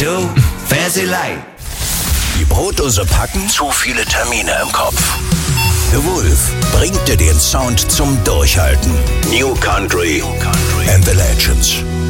Du, Fancy Light. Die Brotdose packen? Zu viele Termine im Kopf. The Wolf bringt dir den Sound zum Durchhalten. New Country and the Legends.